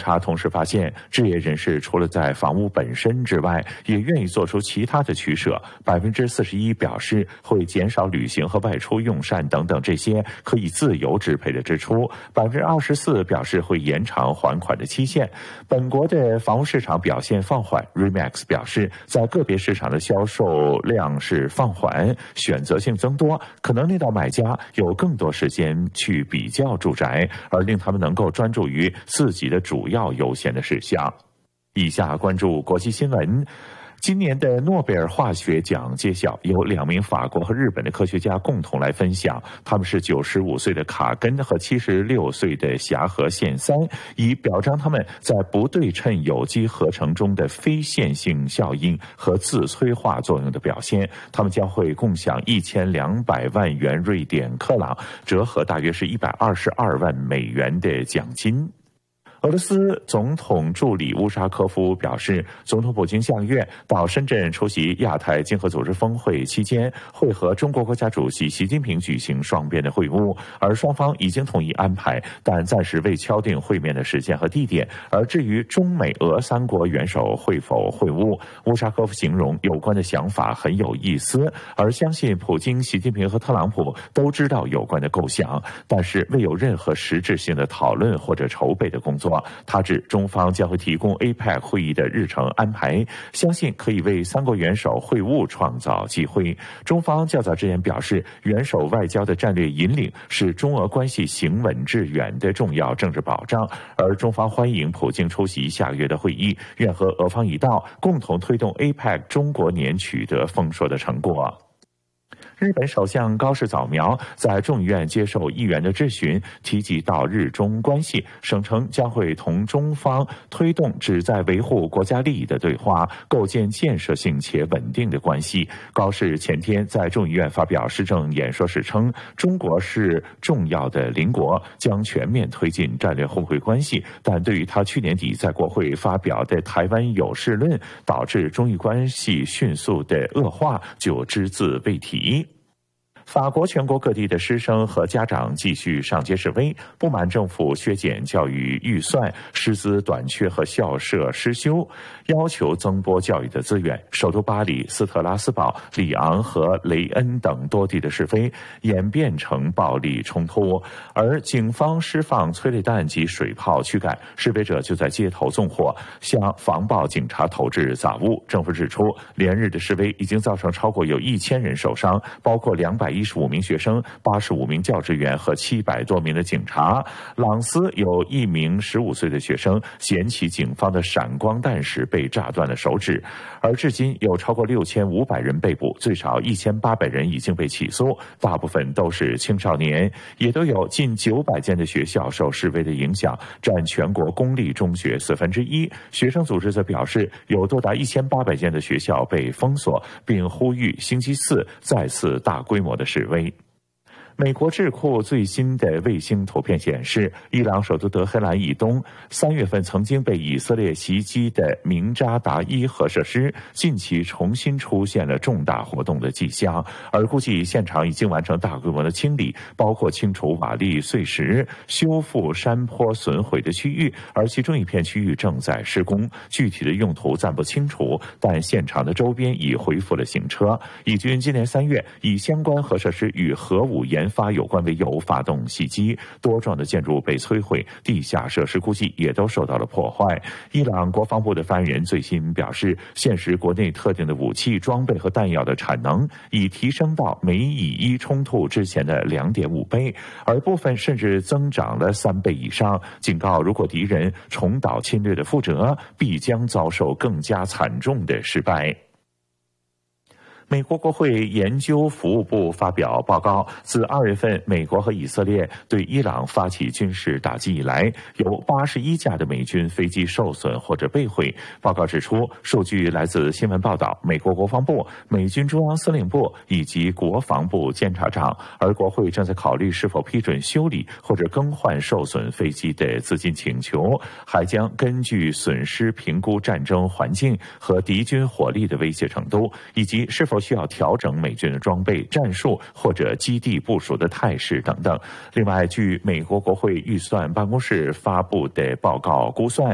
查同时发现，置业人士除了在房屋本身之外，也愿意做出其他的取舍。41%表示会减少旅行和外出用膳等等这些可以自由支配的支出。24%表示会延长还款的期限。本国的房屋市场表现放缓 ，Remax 表示，在个别市场的销售量是放缓，选择性增多，可能令到买家有更多时间去比较住宅，而令他们能够专注于自己的主要优先的事项。以下关注国际新闻。今年的诺贝尔化学奖揭晓，由2名法国和日本的科学家共同来分享。他们是95岁的卡根和76岁的霞和宪三，以表彰他们在不对称有机合成中的非线性效应和自催化作用的表现。他们将会共享1200万元瑞典克朗，折合大约是122万美元的奖金。俄罗斯总统助理乌沙科夫表示，总统普京下个月到深圳出席亚太经合组织峰会期间，会和中国国家主席习近平举行双边的会晤，而双方已经统一安排，但暂时未敲定会面的时间和地点。而至于中美俄3国元首会否会晤，乌沙科夫形容有关的想法很有意思，而相信普京、习近平和特朗普都知道有关的构想，但是未有任何实质性的讨论或者筹备的工作。他指中方将会提供 APEC 会议的日程安排，相信可以为3国元首会晤创造机会。中方较早之前表示，元首外交的战略引领是中俄关系行稳致远的重要政治保障，而中方欢迎普京出席下个月的会议，愿和俄方一道共同推动 APEC 中国年取得丰硕的成果。日本首相高市早苗在众议院接受议员的质询，提及到日中关系，声称将会同中方推动旨在维护国家利益的对话，构建建设性且稳定的关系。高市前天在众议院发表施政演说时称，中国是重要的邻国，将全面推进战略互惠关系，但对于他去年底在国会发表的台湾有事论导致中日关系迅速的恶化，就只字未提。法国全国各地的师生和家长继续上街示威，不满政府削减教育预算、师资短缺和校舍失修，要求增拨教育的资源。首都巴黎、斯特拉斯堡、里昂和雷恩等多地的示威演变成暴力冲突，而警方释放催泪弹及水炮驱赶，示威者就在街头纵火，向防暴警察投掷杂物。政府指出，连日的示威已经造成超过有1000人受伤，包括215名学生、85名教职员和700多名的警察。朗斯有1名15岁的学生捡起警方的闪光弹时被炸断了手指。而至今有超过6500人被捕，最少1800人已经被起诉，大部分都是青少年，也都有近900间的学校受示威的影响，占全国公立中学1/4。学生组织则表示，有多达1800间的学校被封锁，并呼吁星期四再次大规模的示威。美国智库最新的卫星图片显示，伊朗首都德黑兰以东3月份曾经被以色列袭击的明扎达伊核设施，近期重新出现了重大活动的迹象，而估计现场已经完成大规模的清理，包括清除瓦砾碎石、修复山坡损毁的区域，而其中一片区域正在施工，具体的用途暂不清楚，但现场的周边已恢复了行车。以军今年3月以相关核设施与核武研发有关为由发动袭击，多幢的建筑被摧毁，地下设施估计也都受到了破坏。伊朗国防部的发言人最新表示，现时国内特定的武器装备和弹药的产能已提升到美以伊冲突之前的2.5倍，而部分甚至增长了3倍以上，警告如果敌人重蹈侵略的覆辙，必将遭受更加惨重的失败。美国国会研究服务部发表报告，自2月份美国和以色列对伊朗发起军事打击以来，有81架的美军飞机受损或者被毁。报告指出，数据来自新闻报道、美国国防部、美军中央司令部以及国防部监察长，而国会正在考虑是否批准修理或者更换受损飞机的资金请求，还将根据损失评估战争环境和敌军火力的威胁程度，以及是否需要调整美军的装备、战术或者基地部署的态势等等。另外，据美国国会预算办公室发布的报告估算，